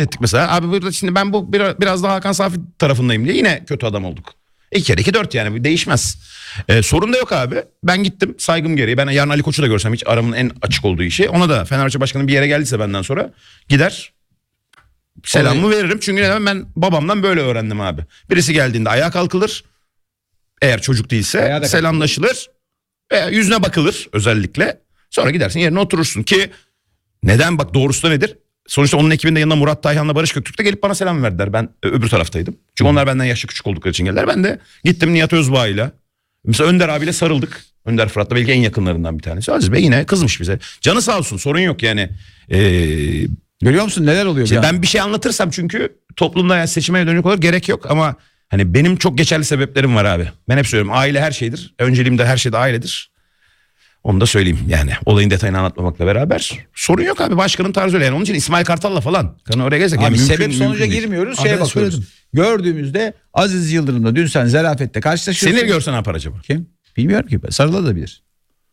ettik mesela. Abi burada şimdi ben bu biraz daha Hakan Safi tarafındayım diye yine kötü adam olduk. 2 kere 2 4 yani değişmez. Sorun da yok abi. Ben gittim saygım gereği. Ben yarın Ali Koç'u da görsem hiç aramın en açık olduğu işi. Ona da Fenerbahçe Başkanı bir yere geldiyse benden sonra gider. Selamımı veririm. Çünkü neden? Ben babamdan böyle öğrendim abi. Birisi geldiğinde ayağa kalkılır. Eğer çocuk değilse selamlaşılır. Veya yüzüne bakılır özellikle. Sonra gidersin yerine oturursun ki neden bak doğrusu da nedir? Sonuçta onun ekibinde yanında Murat Tayhan'la Barış Göktürk de gelip bana selam verdiler. Ben öbür taraftaydım. Çünkü onlar benden yaşlı küçük oldukları için geldiler. Ben de gittim Nihat Özbağ'ıyla. Mesela Önder abiyle sarıldık. Önder Fırat'la belki en yakınlarından bir tanesi. Aziz Bey yine kızmış bize. Canı sağ olsun sorun yok yani. Görüyor musun neler oluyor? İşte ben bir şey anlatırsam çünkü toplumda yani seçime dönük olarak gerek yok. Ama hani benim çok geçerli sebeplerim var abi. Ben hep söylüyorum aile her şeydir. Önceliğim de her şeyde ailedir. Onu da söyleyeyim yani olayın detayını anlatmamakla beraber sorun yok abi başkanın tarzı öyle yani onun için İsmail Kartal'la falan kanı oraya gelsek yani sebep sonuca girmiyoruz şeye bakıyoruz. Söyledim. Gördüğümüzde Aziz Yıldırım'la dün sen Zerafet'te karşılaşıyorsun. Seni görsen ne yapar acaba? Kim? Bilmiyorum ki sarılabilir.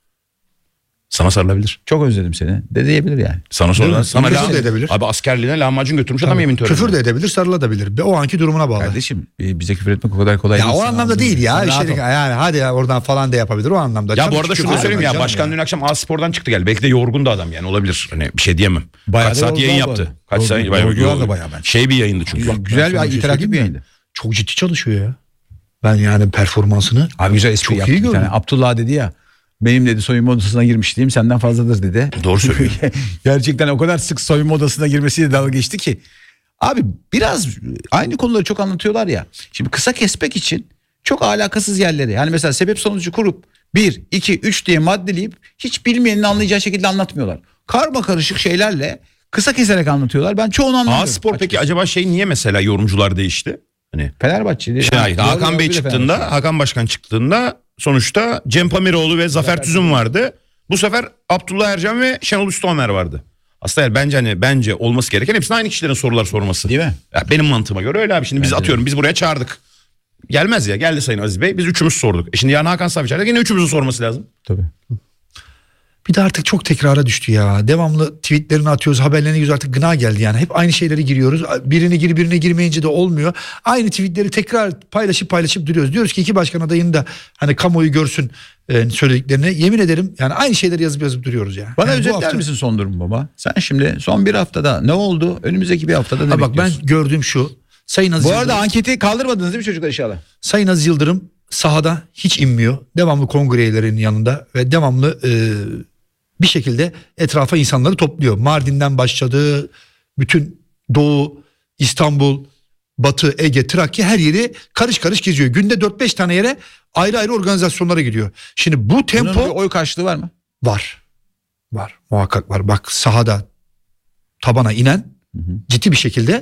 Sana sarılabilir. Çok özledim seni de diyebilir yani. Sana sonra sana küfür de edebilir. Abi askerliğine lahmacun götürmüş adam yemin törenine. Küfür de edebilir, sarılabilir. O anki durumuna bağlı. Kardeşim bize küfür etmek o kadar kolay ya değil. o anlamda değil ya. Yani hadi ya oradan falan da yapabilir o anlamda. Ya bu arada şunu da söyleyeyim ya başkan dün akşam A-Spor'dan çıktı geldi. Belki de yorgun da adam yani olabilir. Hani bir şey diyemem. Bayağı kaç saat yayın yaptı. Kaç saat bayağı ben. Şey bir yayındı çünkü. Güzel bir interaktif bir yayındı. Çok ciddi çalışıyor ya. Ben yani performansını abi güzel espri çok yaptı. iyi gördüm. Abdullah dedi ya. Benim dedi soyunma odasına girmişliğim senden fazladır dedi. Doğru söylüyor. Gerçekten o kadar sık soyunma odasına girmesiyle dalga geçti ki. Abi biraz aynı konuları çok anlatıyorlar ya. Şimdi kısa kesmek için çok alakasız yerleri. Yani mesela sebep sonucu kurup 1, 2, 3 diye maddeleyip hiç bilmeyenin anlayacağı şekilde anlatmıyorlar. Karma karışık şeylerle kısa keserek anlatıyorlar. Ben çoğunu anlamıyorum. A-Spor peki acaba niye mesela yorumcular değişti? Hani Fenerbahçe'de. Hakan Bey çıktığında, Hakan Başkan çıktığında sonuçta Cem Pamiroğlu ve Zafer Tüzün vardı. Bu sefer Abdullah Ercan ve Şenol Üstomer vardı. Aslında yani bence olması gereken hepsinin aynı kişilerin sorular sorması. Değil mi? Ya benim mantığıma göre öyle abi. Şimdi biz atıyorum biz buraya çağırdık. Gelmez ya geldi Sayın Aziz Bey biz üçümüz sorduk. Şimdi yarın Hakan Safi çağırdık yine üçümüzün sorması lazım. Tabii. Bir de artık çok tekrara düştü ya. Devamlı tweetlerini atıyoruz, haberlerini giriyoruz, artık gına geldi yani. Hep aynı şeyleri giriyoruz. Birine girmeyince de olmuyor. Aynı tweetleri tekrar paylaşıp duruyoruz. Diyoruz ki iki başkan adayını da hani kamuoyu görsün söylediklerini. Yemin ederim yani aynı şeyleri yazıp duruyoruz ya. Bana yani özetler misin son durum baba? Sen şimdi son bir haftada ne oldu? Önümüzdeki bir haftada ne bekliyorsun? Bak ben gördüğüm şu. Sayın Aziz Bu arada Yıldırım, anketi kaldırmadınız değil mi çocuklar inşallah? Sayın Aziz Yıldırım sahada hiç inmiyor. Devamlı kongre üyelerinin yanında ve devamlı bir şekilde etrafa insanları topluyor. Mardin'den başladı, bütün Doğu, İstanbul, Batı, Ege, Trakya her yeri karış karış geziyor. Günde 4-5 tane yere ayrı organizasyonlara gidiyor. Şimdi bu tempo... Bunun bir oy karşılığı var mı? Var. Muhakkak var. Bak sahada tabana inen ciddi bir şekilde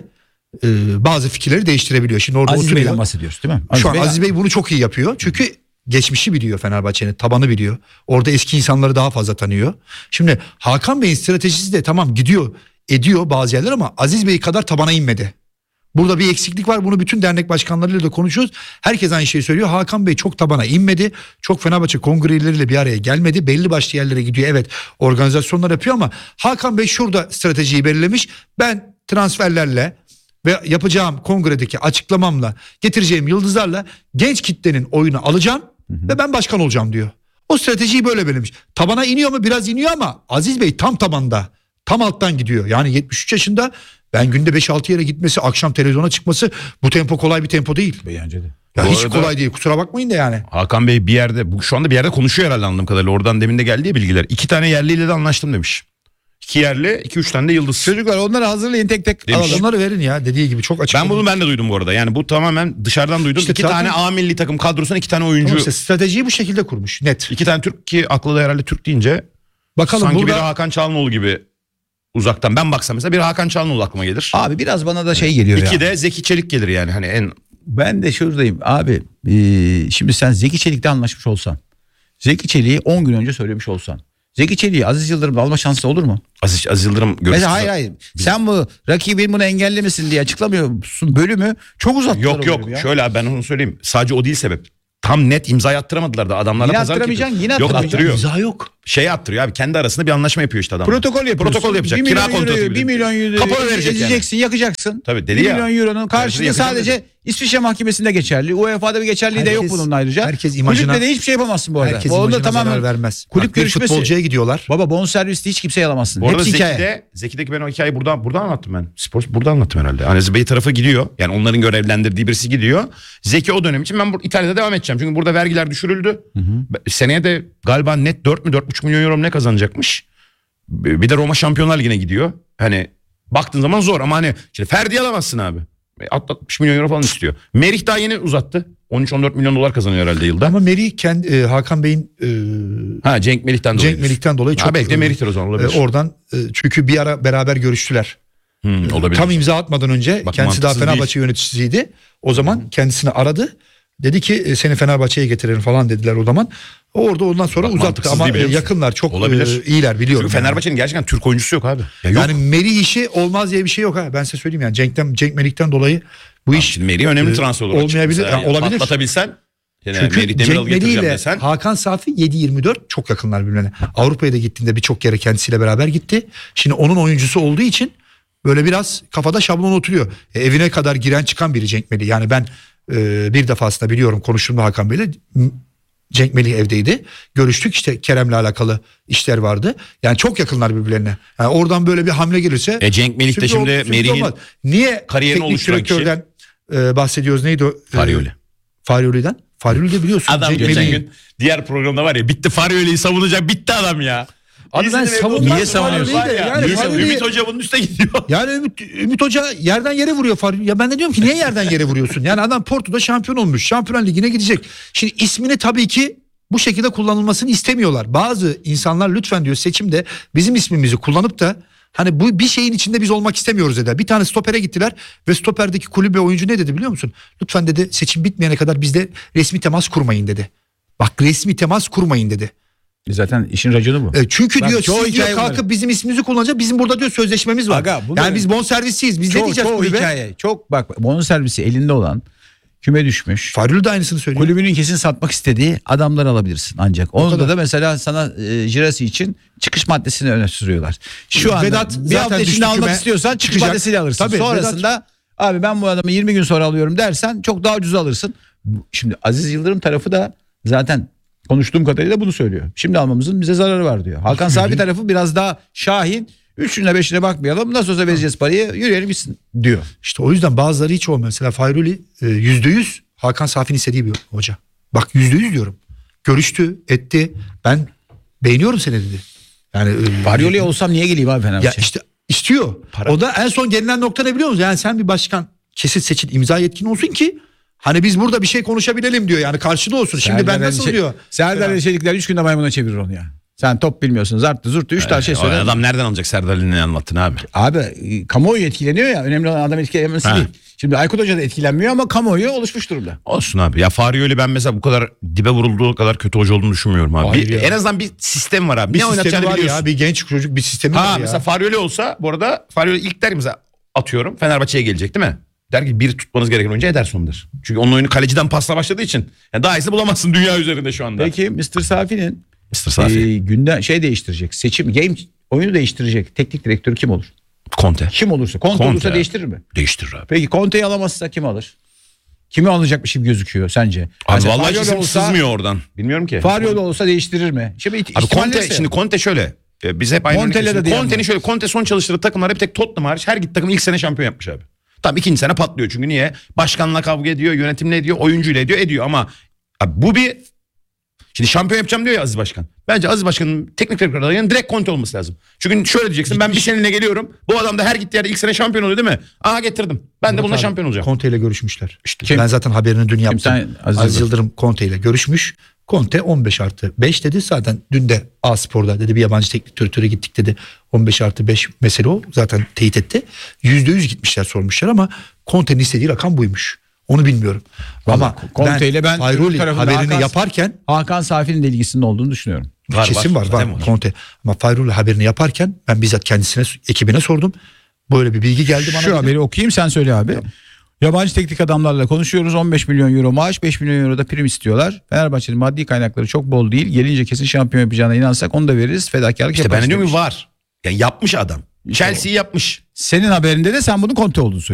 bazı fikirleri değiştirebiliyor. Şimdi orada Aziz oturuyor. Bey'den bahsediyoruz değil mi? Şu an Aziz Bey bunu çok iyi yapıyor. Çünkü geçmişi biliyor Fenerbahçe'nin, tabanı biliyor. Orada eski insanları daha fazla tanıyor. Şimdi Hakan Bey'in stratejisi de tamam ediyor bazı yerler ama Aziz Bey kadar tabana inmedi. Burada bir eksiklik var. Bunu bütün dernek başkanlarıyla da konuşuyoruz. Herkes aynı şeyi söylüyor. Hakan Bey çok tabana inmedi. Çok Fenerbahçe kongreleriyle bir araya gelmedi. Belli başlı yerlere gidiyor. Evet organizasyonlar yapıyor ama Hakan Bey şurada stratejiyi belirlemiş. Ben transferlerle ve yapacağım kongredeki açıklamamla, getireceğim yıldızlarla genç kitlenin oyunu alacağım ve ben başkan olacağım diyor. O stratejiyi böyle belirlemiş. Tabana iniyor mu? Biraz iniyor ama Aziz Bey tam tabanda. Tam alttan gidiyor. Yani 73 yaşında ben günde 5-6 yere gitmesi, akşam televizyona çıkması bu tempo kolay bir tempo değil. Bence de. Ya Bu hiç arada kolay değil. Kusura bakmayın da yani. Hakan Bey bir yerde şu anda bir yerde konuşuyor herhalde anladığım kadarıyla. Oradan demin de geldi ya bilgiler. 2 tane yerliyle de anlaştım demiş. 2 yerli 2-3 tane de yıldız. Çocuklar onları hazırlayın tek tek Demiş. alalım. Onları verin ya dediği gibi çok açık. Ben de duydum bu arada. Yani bu tamamen dışarıdan duydum. İşte 2 zaten- tane A milli takım kadrosuna 2 tane oyuncu. Tamam işte stratejiyi bu şekilde kurmuş net. 2 tane Türk ki aklı da herhalde Türk deyince Bakalım sanki burada biri Hakan Çalhanoğlu gibi uzaktan ben baksam mesela bir Hakan Çalhanoğlu aklıma gelir. Abi biraz bana da şey geliyor ya. 2 de Zeki Çelik gelir yani hani en Ben de şuradayım abi. Şimdi sen Zeki Çelik'le anlaşmış olsan. Zeki Çelik'i 10 gün önce söylemiş olsan. Zeki Çelik'i Aziz Yıldırım'la alma şansı olur mu? Aziz Yıldırım görüştü. Mesela hayır. Sen bu rakibin bunu engellemesin diye açıklamıyorsun bölümü. Çok uzattılar. Yok şöyle abi ben onu söyleyeyim. Sadece o değil sebep. Tam net imza attıramadılar da adamlarla Yine pazarlık attıramayacaksın, yapıyor. yine Yok attıramayacaksın. attırıyor. imza yok. Şey attırıyor abi. Kendi arasında bir anlaşma yapıyor işte adam. Protokol yapıyorsun. Protokol yapacak. 1 Kira milyon kontratı euroyu, bile. 1 milyon euroyu Kapora verecek yani. ezeceksin, yakacaksın. Tabii dedi 1 ya. milyon euronun karşılığı yakacağım sadece dedi. İsviçre Mahkemesi'nde geçerli. UEFA'da bir geçerliği de yok bunun ayrıca. herkes imajına- Kulüple de hiçbir şey yapamazsın bu arada. Herkes O da imajına tamamen zarar vermez. kulüp Bak, bir görüşmesi. futbolcuya gidiyorlar. Baba bonserviste hiç kimseye alamazsın. Bu arada Hepsi hikaye. Zeki'deki ben o hikayeyi burada anlattım ben. Burada anlattım herhalde. Hani Bey tarafı gidiyor. Yani onların görevlendirdiği birisi gidiyor. Zeki o dönem için ben İtalya'da devam edeceğim. Çünkü burada vergiler düşürüldü. Seneye de galiba net 4 mü 4,5 milyon euro mu ne kazanacakmış. Bir de Roma Şampiyonlar Ligi'ne gidiyor. Hani baktığın zaman zor ama hani şimdi Ferdi alamazsın abi. 60 milyon euro falan istiyor. Merih daha yeni uzattı. 13-14 milyon dolar kazanıyor herhalde yılda. Ama Merih Hakan Bey'in Cenk Melih'ten dolayı. Cenk Melih'ten dolayı çok belki de Merih'tir o zaman olabilir. Oradan çünkü bir ara beraber görüştüler. Olabilir. Tam imza atmadan önce Bak, kendisi daha mantıksız Fenerbahçe yöneticisiydi. O zaman kendisini aradı. Dedi ki seni Fenerbahçe'ye getirelim falan dediler o zaman. Orada ondan sonra Bak, uzattı mantıksız ama değil biliyor musun? yakınlar çok Olabilir. iyiler biliyorum. Çünkü Fenerbahçe'nin gerçekten Türk oyuncusu yok abi. Ya yok. Yani Merih işi olmaz diye bir şey yok ha. Ben size söyleyeyim yani Cenk Melih'ten dolayı bu iş Şimdi Merih önemli transfer olur. olmayabilir. Yani Olabilir. Patlatabilsen. Yani Çünkü Merih Demiral'ı Cenk Melih getireceğim ile desen. Hakan Safi 7-24 çok yakınlar birbirine. Avrupa'ya da gittiğinde birçok yere kendisiyle beraber gitti. Şimdi onun oyuncusu olduğu için böyle biraz kafada şablon oturuyor. Evine kadar giren çıkan biri Cenk Melih. Yani ben bir defasında biliyorum konuştuğumda Hakan Bey'le Cenk Melih evdeydi. Görüştük işte Kerem'le alakalı işler vardı. Yani çok yakınlar birbirlerine. Yani oradan böyle bir hamle gelirse. Cenk Melih de şimdi Merih'in niye kariyerini teknik oluşturan kişi. direktörden bahsediyoruz? Neydi o? Farioli. Farioli'den. Farioli de biliyorsun. Adam Cenk geçen Melih'in- gün diğer programda var ya bitti Farioli'yi savunacak bitti adam ya. Abi ben İzledim, savunmam Niye savunuyorsun? Farioli'yi de yani Farioli- Ümit Hoca bunun üstüne gidiyor. Yani Ümit Hoca yerden yere vuruyor. Ya ben de diyorum ki niye yerden yere vuruyorsun? Yani adam Porto'da şampiyon olmuş. Şampiyonlar Ligi'ne gidecek. Şimdi ismini tabii ki bu şekilde kullanılmasını istemiyorlar. Bazı insanlar lütfen diyor seçimde bizim ismimizi kullanıp da hani bu bir şeyin içinde biz olmak istemiyoruz dedi. Bir tane stopere gittiler ve stoperdeki kulübe oyuncu ne dedi biliyor musun? Lütfen dedi seçim bitmeyene kadar bizde resmi temas kurmayın dedi. Bak resmi temas kurmayın dedi. Zaten işin raconu bu. Çünkü Bak, diyor çoğu siz diyor hikaye kalkıp bunları. bizim ismimizi kullanacak. Bizim burada diyor sözleşmemiz var. Aga, bunları- yani biz bonservisiyiz. Biz ne diyeceğiz Çoğu kulübe? hikaye. Çok bak bonservisi elinde olan küme düşmüş. Farioli de aynısını söylüyor. Kulübünün kesin satmak istediği adamları alabilirsin ancak. Onda da mesela sana Jirasi için çıkış maddesini öne sürüyorlar. Şu anda Vedat bir zaten hafta içinde düştü almak küme, istiyorsan çıkış çıkacak. maddesiyle alırsın. Tabii, Sonrasında abi ben bu adamı 20 gün sonra alıyorum dersen çok daha ucuz alırsın. Şimdi Aziz Yıldırım tarafı da zaten konuştuğum kadarıyla bunu söylüyor. Şimdi almamızın bize zararı var diyor. Hakan Sabi tarafı biraz daha Şahin. 3'üne 5'ine bakmayalım. Nasıl olsa vereceğiz parayı. Yürüyelim gitsin diyor. İşte o yüzden bazıları hiç olmuyor. Mesela Farioli %100 Hakan Safi'nin istediği bir hoca. Bak %100 diyorum. Görüştü, etti. Ben beğeniyorum seni dedi. Yani Farioli olsam niye geleyim abi Fenerbahçe? ya işte istiyor. Para. O da en son gelinen nokta ne biliyor musun? Yani sen bir başkan kesin seçil imza yetkin olsun ki hani biz burada bir şey konuşabilelim diyor. Yani karşıda olsun. Şimdi ben nasıl diyor? Serdar Eşelikler 3 günde maymuna çevirir onu ya. Sen top bilmiyorsun. Zarttı zurttu 3 tane şey O söyler. adam nereden alacak Serdar Ali'nin ne anlattın abi? Abi kamuoyu etkileniyor ya. Önemli olan adam etkilenmesi Ha. değil. Şimdi Aykut Hoca da etkilenmiyor ama kamuoyu oluşmuş durumda. Olsun abi. Ya Farioli ben mesela bu kadar dibe vurulduğu kadar kötü hoca olduğunu düşünmüyorum abi. Hayır ya. En azından bir sistem var abi. Bir ne sistemi oynatacağını var biliyorsun. ya. Bir genç çocuk bir sistemi Ha var ya. mesela Farioli olsa bu arada Farioli ilk der ki mesela atıyorum Fenerbahçe'ye gelecek değil mi? Der ki bir tutmanız gereken oyuncu Ederson'dur. Çünkü onun oyunu kaleciden pasla başladığı için. Yani daha iyisini bulamazsın dünya üzerinde şu anda. Peki Mr. Safi'nin Mr. Safi. günden şey değiştirecek. Seçim oyunu değiştirecek. Teknik direktörü kim olur? Conte. Kim olursa. Conte olursa abi. değiştirir mi? Değiştirir abi. Peki Conte'yi alamazsa kim alır? Kimi alacakmış gibi gözüküyor sence? Abi Mesela vallahi Farioli isim olsa- sızmıyor oradan. Bilmiyorum ki. Farioli olsa değiştirir mi? Şimdi Abi ihtimal Conte, neyse. şimdi Conte şöyle. Biz hep aynı Montella örnek da diyen Conte'nin var. şöyle Conte son çalıştırdığı takımlar bir tek Tottenham hariç her git takım ilk sene şampiyon yapmış abi. Tamam ikinci sene patlıyor çünkü niye? Başkanla kavga ediyor, yönetimle ediyor, oyuncuyla ediyor ama abi bu bir şimdi şampiyon yapacağım diyor ya Aziz Başkan. Bence Aziz Başkan'ın teknik direktör adayının direkt Conte olması lazım. Çünkü şöyle diyeceksin ben bir seneline geliyorum. Bu adam da her gittiği yerde ilk sene şampiyon oluyor değil mi? Aha getirdim. Ben de bununla şampiyon olacağım. Conte ile görüşmüşler. Kim? Ben zaten haberini dün yaptım. Sen? Aziz Aziz Yıldırım Conte ile görüşmüş. Conte 15+5 dedi. Zaten dün de A-Spor'da dedi bir yabancı teknik direktöre gittik dedi. 15+5 mesele o. Zaten teyit etti. %100 gitmişler sormuşlar ama Conte'nin istediği rakam buymuş. Onu bilmiyorum. Vallahi Ama Conte ile ben Farioli öbür tarafında haberini Hakan- yaparken Hakan Safi'nin de ilgisinin olduğunu düşünüyorum. kesin var zaten var. Conte. Ama Farioli haberini yaparken ben bizzat kendisine ekibine sordum. Böyle bir bilgi geldi bana. Şu dedi. haberi okuyayım sen söyle abi. Yabancı teknik adamlarla konuşuyoruz. 15 milyon euro maaş, 5 milyon euro da prim istiyorlar. Fenerbahçe'nin maddi kaynakları çok bol değil. Gelince kesin şampiyon yapacağına inansak onu da veririz. Fedakarlık İşte yaparız ben diyorum demiş. ki var. Yani yapmış adam. Chelsea'yi yapmış. Senin haberinde de sen bunu Conte olduğunu söylüyorsun.